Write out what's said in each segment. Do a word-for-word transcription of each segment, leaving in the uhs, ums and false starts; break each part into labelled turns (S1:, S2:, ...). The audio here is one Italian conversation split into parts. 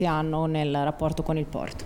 S1: hanno nel rapporto con il porto.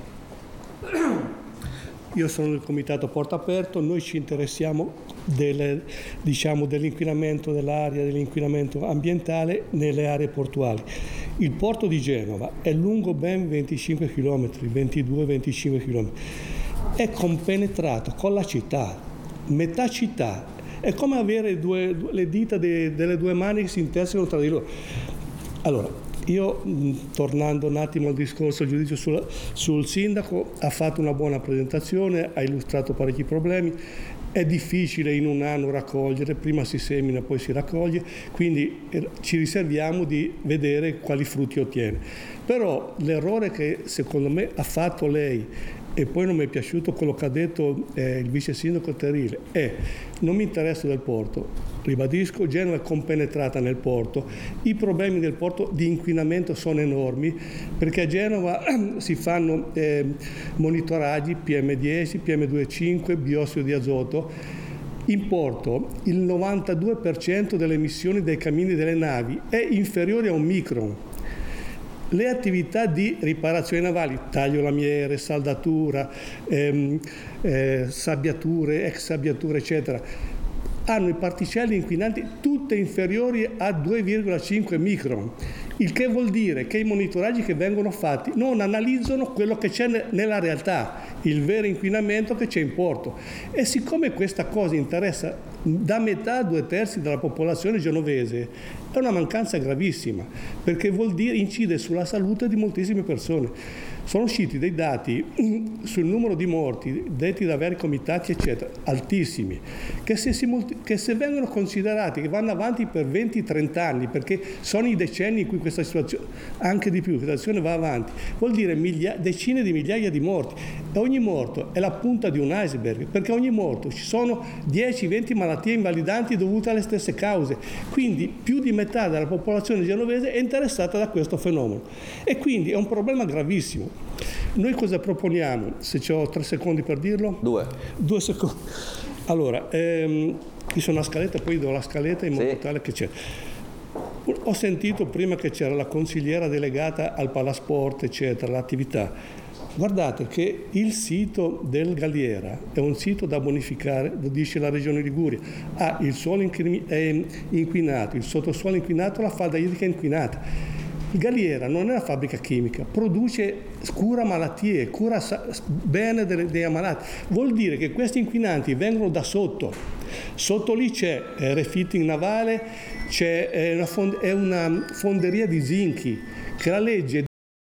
S1: Prego.
S2: Io sono del comitato Porto Aperto, noi ci interessiamo del, diciamo, dell'inquinamento dell'aria, dell'inquinamento ambientale nelle aree portuali. Il porto di Genova è lungo ben venticinque chilometri, ventidue venticinque chilometri, è compenetrato con la città, metà città, è come avere due, le dita de, delle due mani che si intersecano tra di loro. Allora, io, tornando un attimo al discorso, al giudizio sul, sul sindaco, ha fatto una buona presentazione, ha illustrato parecchi problemi, è difficile in un anno raccogliere, prima si semina poi si raccoglie, quindi ci riserviamo di vedere quali frutti ottiene. Però l'errore che secondo me ha fatto lei, e poi non mi è piaciuto quello che ha detto eh, il vice sindaco Terile, è: non mi interessa del porto, ribadisco, Genova è compenetrata nel porto, i problemi del porto di inquinamento sono enormi, perché a Genova si fanno eh, monitoraggi P M dieci, P M due cinque, biossido di azoto. In porto il novantadue per cento delle emissioni dei cammini delle navi è inferiore a un micron. Le attività di riparazione navali, taglio lamiere, saldatura, ehm, eh, sabbiature, ex sabbiature, eccetera, hanno i particelle inquinanti tutte inferiori a due virgola cinque micron, il che vuol dire che i monitoraggi che vengono fatti non analizzano quello che c'è nella realtà, il vero inquinamento che c'è in porto. E siccome questa cosa interessa da metà a due terzi della popolazione genovese, è una mancanza gravissima, perché vuol dire incide sulla salute di moltissime persone. Sono usciti dei dati sul numero di morti detti da vari comitati, eccetera, altissimi, che se, si molti, che se vengono considerati, che vanno avanti per venti trenta anni, perché sono i decenni in cui questa situazione, anche di più, questa situazione va avanti, vuol dire miglia, decine di migliaia di morti. E ogni morto è la punta di un iceberg, perché ogni morto ci sono dieci venti malattie invalidanti dovute alle stesse cause. Quindi più di metà della popolazione genovese è interessata da questo fenomeno. E quindi è un problema gravissimo. Noi cosa proponiamo? Se ho tre secondi per dirlo?
S3: Due.
S2: Due secondi. Allora, ehm, io sono una scaletta, poi do la scaletta in modo sì. tale che c'è. Ho sentito prima che c'era la consigliera delegata al Palasport, eccetera, l'attività. Guardate che il sito del Galliera è un sito da bonificare, lo dice la Regione Liguria, ha il suolo è inquinato, il sottosuolo inquinato, la falda idrica inquinata. Il Galliera non è una fabbrica chimica, produce, cura malattie, cura bene delle, dei ammalati. Vuol dire che questi inquinanti vengono da sotto. Sotto lì c'è eh, refitting navale, c'è eh, una, fond- è una fonderia di zinchi che la legge.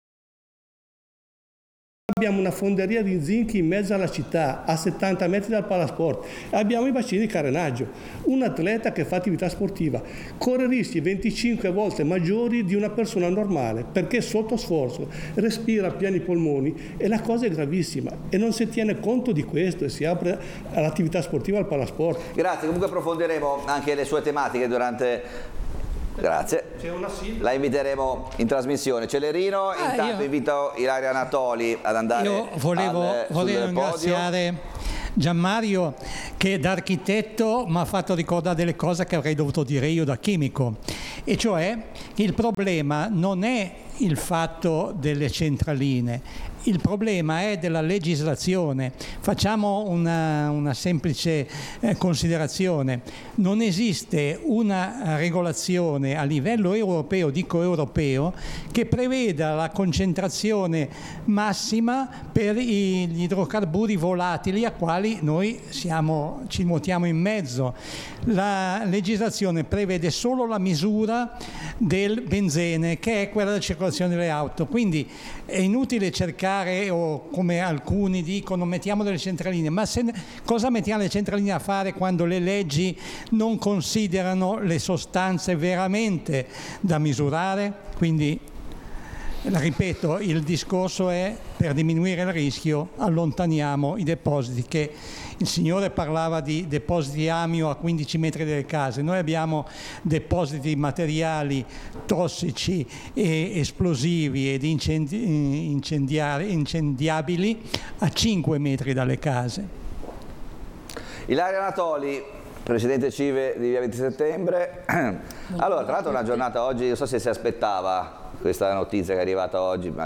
S2: Abbiamo una fonderia di zinchi in mezzo alla città, a settanta metri dal Palasport. Abbiamo i bacini di carenaggio. Un atleta che fa attività sportiva corre rischi venticinque volte maggiori di una persona normale, perché sotto sforzo respira a pieni polmoni e la cosa è gravissima. E non si tiene conto di questo e si apre all'attività sportiva al Palasport.
S3: Grazie, comunque approfondiremo anche le sue tematiche durante... Grazie, la inviteremo in trasmissione. Celerino, ah, intanto io... invito Ilaria Anatoli ad andare
S4: io volevo,
S3: al,
S4: volevo ringraziare Gianmario che da architetto mi ha fatto ricordare delle cose che avrei dovuto dire io da chimico, e cioè il problema non è il fatto delle centraline, il problema è della legislazione. Facciamo una, una semplice eh, considerazione: non esiste una regolazione a livello europeo, dico europeo, che preveda la concentrazione massima per gli idrocarburi volatili a quali noi siamo, ci nuotiamo in mezzo. La legislazione prevede solo la misura del benzene, che è quella della circolazione delle auto, quindi è inutile cercare, o come alcuni dicono, mettiamo delle centraline, ma se, cosa mettiamo le centraline a fare quando le leggi non considerano le sostanze veramente da misurare? Quindi, ripeto, il discorso è: per diminuire il rischio allontaniamo i depositi. Che il signore parlava di depositi amio a quindici metri dalle case, noi abbiamo depositi materiali tossici e esplosivi ed incendi- incendiari- incendiabili a cinque metri dalle case.
S3: Ilaria Anatoli, Presidente CIVE di via venti settembre. Allora, tra l'altro è una giornata oggi, non so se si aspettava questa notizia che è arrivata oggi,